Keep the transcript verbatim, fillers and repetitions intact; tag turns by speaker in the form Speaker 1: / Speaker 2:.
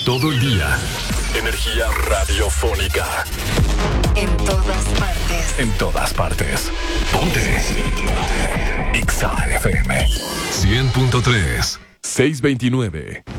Speaker 1: todo el día. Energía radiofónica.
Speaker 2: En todas partes.
Speaker 1: En todas partes. Ponte. Exa F M. cien punto tres. seiscientos veintinueve.